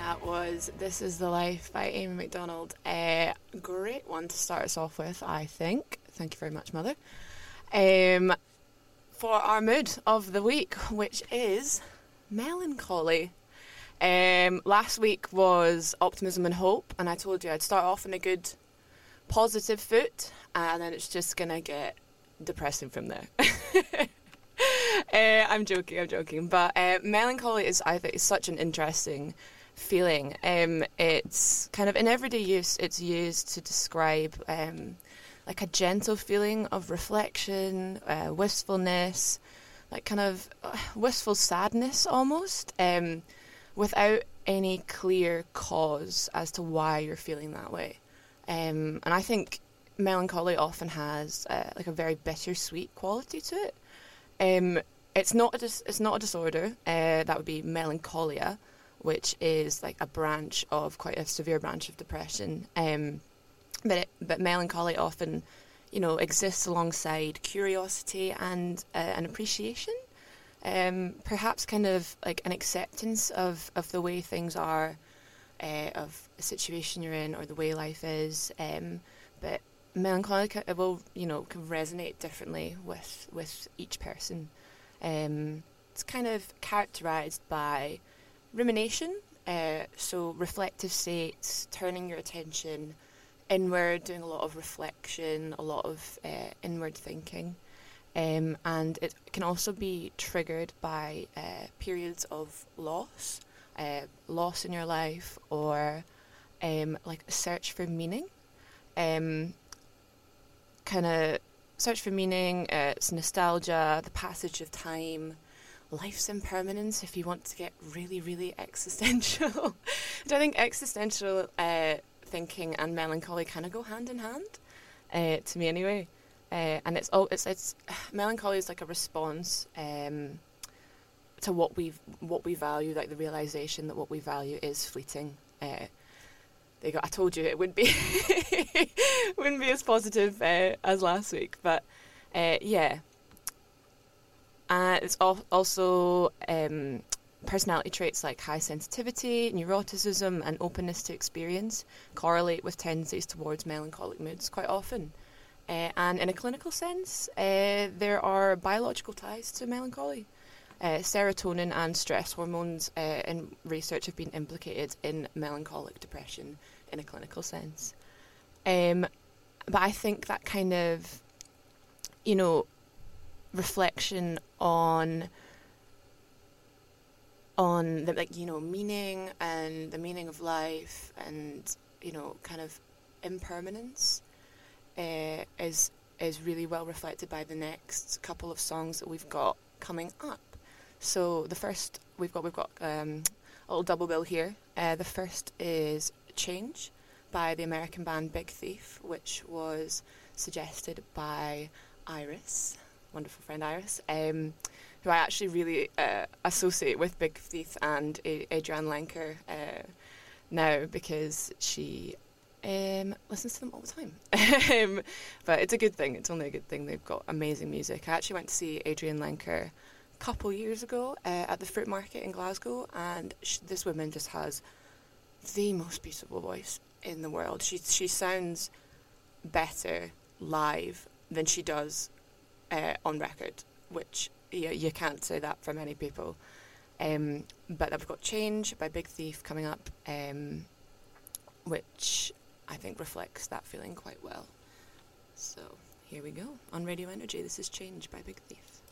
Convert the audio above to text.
That was This Is the Life by Amy McDonald. A great one to start us off with, I think. Thank you very much, Mother. For our mood of the week, which is melancholy. Last week was optimism and hope, and I told you I'd start off in a good positive foot, and then it's just going to get depressing from there. I'm joking. But melancholy is, I think, is such an interesting feeling. It's kind of in everyday use. It's used to describe like a gentle feeling of reflection, wistfulness, like kind of wistful sadness almost, without any clear cause as to why you're feeling that way. And I think melancholy often has like a very bittersweet quality to it. It's not a disorder. That would be melancholia, which is like a branch of quite a severe branch of depression. But melancholy often, exists alongside curiosity and an appreciation. Perhaps kind of like an acceptance of the way things are, of the situation you're in or the way life is. But melancholy will, can resonate differently with each person. It's kind of characterised by rumination, so reflective states, turning your attention inward, doing a lot of reflection, a lot of inward thinking. And it can also be triggered by periods of loss in your life, or like a search for meaning. Kind of search for meaning, it's nostalgia, the passage of time, life's impermanence, if you want to get really, really existential. I think existential thinking and melancholy kind of go hand in hand, to me anyway. And it's melancholy is like a response to what we value, like the realization that what we value is fleeting. There you go. I told you it wouldn't be wouldn't be as positive as last week, but yeah. It's also personality traits like high sensitivity, neuroticism, and openness to experience correlate with tendencies towards melancholic moods quite often. And in a clinical sense, there are biological ties to melancholy. Serotonin and stress hormones in research have been implicated in melancholic depression in a clinical sense. But I think that kind of, reflection on the meaning and the meaning of life and kind of impermanence is really well reflected by the next couple of songs that we've got coming up. So the first we've got a little double bill here. The first is Change by the American band Big Thief, which was suggested by Iris, wonderful friend Iris, who I actually really associate with Big Thief and Adrienne Lenker now, because she listens to them all the time. But it's a good thing. It's only a good thing. They've got amazing music. I actually went to see Adrienne Lenker a couple years ago at the Fruit Market in Glasgow, and this woman just has the most beautiful voice in the world. She sounds better live than she does on record, which you can't say that for many people. But I've got Change by Big Thief coming up, which I think reflects that feeling quite well. So here we go. On Radio Energy, this is Change by Big Thief.